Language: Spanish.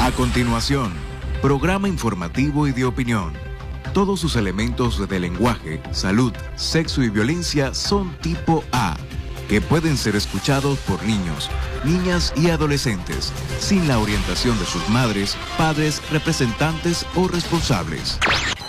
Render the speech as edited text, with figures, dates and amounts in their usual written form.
A continuación, programa informativo y de opinión. Todos sus elementos de lenguaje, salud, sexo y violencia son tipo A, que pueden ser escuchados por niños, niñas y adolescentes, sin la orientación de sus madres, padres, representantes o responsables.